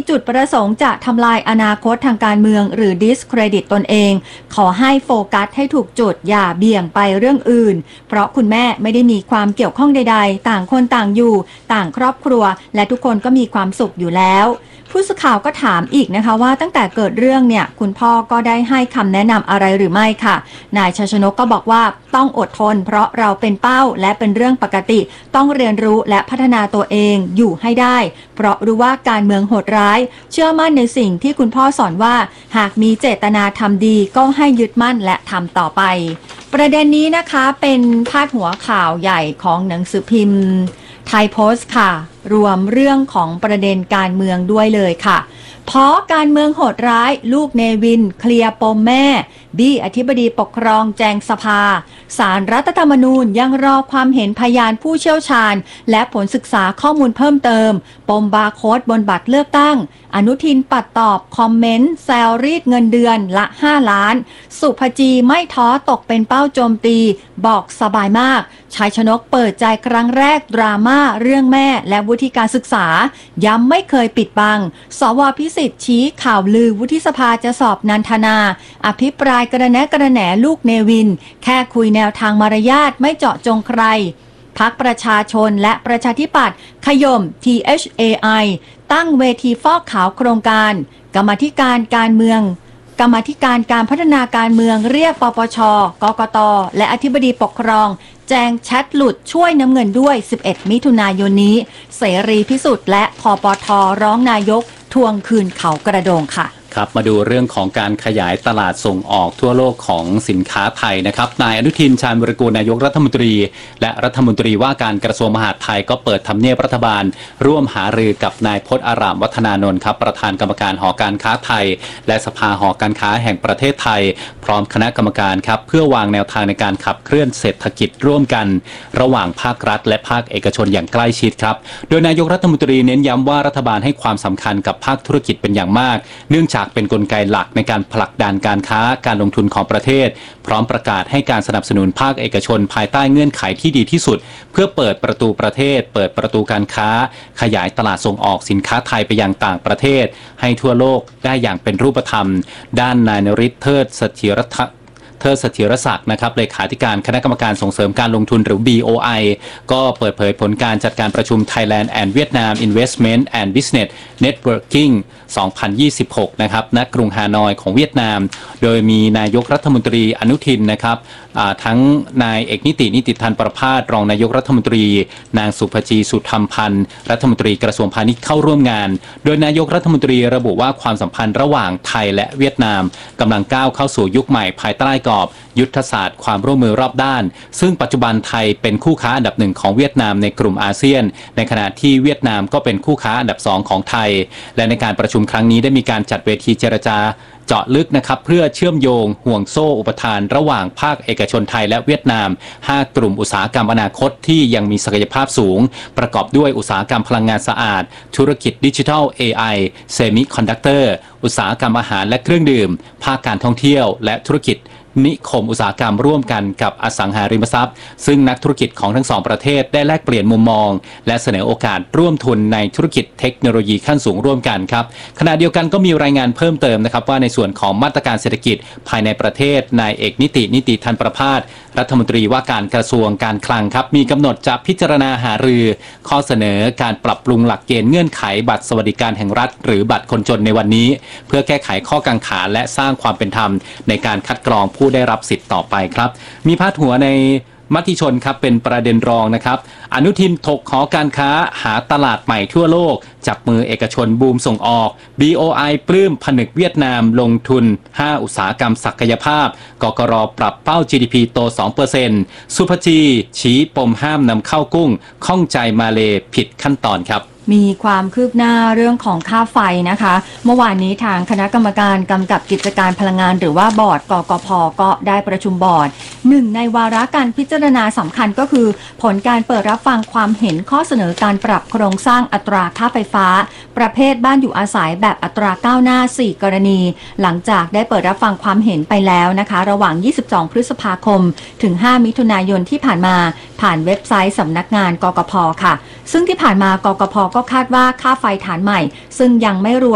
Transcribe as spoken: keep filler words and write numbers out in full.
จุดประสงค์จะทำลายอนาคตทางการเมืองหรือ discredit ตนเองขอให้โฟกัสให้ถูกจุดอย่าเบี่ยงไปเรื่องอื่นเพราะคุณแม่ไม่ได้มีความเกี่ยวข้องใดๆต่างคนต่างอยู่ต่างครอบครัวและทุกคนก็มีความสุขอยู่แล้วผู้สื่อข่าวก็ถามอีกนะคะว่าตั้งแต่เกิดเรื่องเนี่ยคุณพ่อก็ได้ให้คำแนะนำอะไรหรือไม่ค่ะนายชัยชนกก็บอกว่าต้องอดทนเพราะเราเป็นเป้าและเป็นเรื่องปกติต้องเรียนรู้และพัฒนาตัวเองอยู่ให้ได้เพราะรู้ว่าการเมืองโหดร้ายเชื่อมั่นในสิ่งที่คุณพ่อสอนว่าหากมีเจตนาทำดีก็ให้ยึดมั่นและทำต่อไปประเด็นนี้นะคะเป็นพาดหัวข่าวใหญ่ของหนังสือพิมพ์ไทยโพสต์ค่ะรวมเรื่องของประเด็นการเมืองด้วยเลยค่ะเพราะการเมืองโหดร้ายลูกเนวินเคลียร์ปมแม่บี้อธิบดีปกครองแจงสภาศาลรัฐธรรมนูญยังรอความเห็นพยานผู้เชี่ยวชาญและผลศึกษาข้อมูลเพิ่มเติมปมบาร์โค้ดบนบัตรเลือกตั้งอนุทินปัดตอบคอมเมนต์แซวรีดเงินเดือนละห้าล้านสุภจีไม่ท้อตกเป็นเป้าโจมตีบอกสบายมากชัยชนกเปิดใจครั้งแรกดราม่าเรื่องแม่และวุฒิการศึกษาย้ำไม่เคยปิดบังสวพิสิทธิ์ชี้ข่าวลือวุฒิสภาจะสอบนันทนาอภิปรายกระแนะกระแหนลูกเนวินแค่คุยแนวทางมารยาทไม่เจาะจงใครพรรคประชาชนและประชาธิปัตย์ขย่ม ที เอช เอ ไอ ตั้งเวทีฟอกขาวโครงการกรรมาธิการการเมืองกรรมาธิการการพัฒนาการเมืองเรียกปปช กกต.และอธิบดีปกครองแจงแชทหลุดช่วยน้ำเงินด้วยสิบเอ็ดมิถุนายนนี้เสรีพิสุทธิ์และคปท.ร้องนายกทวงคืนเขากระโดงค่ะครับมาดูเรื่องของการขยายตลาดส่งออกทั่วโลกของสินค้าไทยนะครับนายอนุทินชาญวิรากูลนายกรัฐมนตรีและรัฐมนตรีว่าการกระทรวงมหาดไทยก็เปิดทำเนียบรัฐบาลร่วมหารือกับนายพจน์อารามวัฒนานนท์ครับประธานกรรมการหอการค้าไทยและสภาหอการค้าแห่งประเทศไทยพร้อมคณะกรรมการครับเพื่อวางแนวทางในการขับเคลื่อนเศรษฐกิจร่วมกันระหว่างภาครัฐและภาคเอกชนอย่างใกล้ชิดครับโดยนายกรัฐมนตรีเน้นย้ำว่ารัฐบาลให้ความสำคัญกับภาคธุรกิจเป็นอย่างมากเนื่องจากเป็นกลไกหลักในการผลักดันการค้าการลงทุนของประเทศพร้อมประกาศให้การสนับสนุนภาคเอกชนภายใต้เงื่อนไขที่ดีที่สุดเพื่อเปิดประตูประเทศเปิดประตูการค้าขยายตลาดส่งออกสินค้าไทยไปยังต่างประเทศให้ทั่วโลกได้อย่างเป็นรูปธรรมด้านนายนฤทธิ์เทิดเสถียรเทิดเสถียรศักดิ์นะครับเลขาธิการคณะกรรมการส่งเสริมการลงทุนหรือ บี โอ ไอ ก็เปิดเผยผลการจัดการประชุม Thailand and Vietnam Investment and Business Networking สองพันยี่สิบหกนะครับณกรุงฮานอยของเวียดนามโดยมีนายกรัฐมนตรีอนุทินนะครับทั้งนายเอกนิตินิติธันประภาสรองนายกรัฐมนตรีนางสุภจีสุธรรมพันธ์รัฐมนตรีกระทรวงพาณิชย์เข้าร่วมงานโดยนายกรัฐมนตรีระบุว่าความสัมพันธ์ระหว่างไทยและเวียดนามกำลังก้าวเข้าสู่ยุคใหม่ภายใต้กรอบยุทธศาสตร์ความร่วมมือรอบด้านซึ่งปัจจุบันไทยเป็นคู่ค้าอันดับหนึ่งของเวียดนามในกลุ่มอาเซียนในขณะที่เวียดนามก็เป็นคู่ค้าอันดับสองของไทยและในการประชุมครั้งนี้ได้มีการจัดเวทีเจรจาเจาะลึกนะครับเพื่อเชื่อมโยงห่วงโซ่อุปทานระหว่างภาคเอกชนไทยและเวียดนามห้ากลุ่มอุตสาหกรรมอนาคตที่ยังมีศักยภาพสูงประกอบด้วยอุตสาหกรรมพลังงานสะอาดธุรกิจดิจิทัล เอ ไอ เซมิคอนดักเตอร์อุตสาหกรรมอาหารและเครื่องดื่มภาคการท่องเที่ยวและธุรกิจนิคมอุตสาหกรรมร่วมกันกับอสังหาริมทรัพย์ซึ่งนักธุรกิจของทั้งสองประเทศได้แลกเปลี่ยนมุมมองและเสนอโอกาสร่วมทุนในธุรกิจเทคโนโลยีขั้นสูงร่วมกันครับขณะเดียวกันก็มีรายงานเพิ่มเติมนะครับว่าในส่วนของมาตรการเศรษฐกิจภายในประเทศนายเอกนิตินิติธันประภาสรัฐมนตรีว่าการกระทรวงการคลังครับมีกำหนดจะพิจารณาหารือข้อเสนอการปรับปรุงหลักเกณฑ์เงื่อนไขบัตรสวัสดิการแห่งรัฐหรือบัตรคนจนในวันนี้เพื่อแก้ไขข้อกังขาและสร้างความเป็นธรรมในการคัดกรองผู้ได้รับสิทธิ์ต่อไปครับมีพาดหัวในมติชนครับเป็นประเด็นรองนะครับอนุทินถกหอการค้าหาตลาดใหม่ทั่วโลกจับมือเอกชนบูมส่งออก บี โอ ไอ ปลื้มผนึกเวียดนามลงทุนห้าอุตสาหกรรมศักยภาพกกร.ปรับเป้า จี ดี พี โต สองเปอร์เซ็นต์ สุภจีชี้ปมห้ามนำเข้ากุ้งข้องใจมาเลผิดขั้นตอนครับมีความคืบหน้าเรื่องของค่าไฟนะคะเมื่อวานนี้ทางคณะกรรมการกำกับกิจการพลังงานหรือว่าบอร์ดกกพ.ก็ได้ประชุมบอร์ดหนึ่งในวาระการพิจารณาสำคัญก็คือผลการเปิดรับฟังความเห็นข้อเสนอการปรับโครงสร้างอัตราค่าไฟฟ้าประเภทบ้านอยู่อาศัยแบบอัตราก้าวหน้าสี่กรณีหลังจากได้เปิดรับฟังความเห็นไปแล้วนะคะระหว่างยี่สิบสองพฤษภาคมถึงห้ามิถุนายนที่ผ่านมาผ่านเว็บไซต์สำนักงานกกพ.ค่ะซึ่งที่ผ่านมากกพ.ก็คาดว่าค่าไฟฐานใหม่ซึ่งยังไม่รวม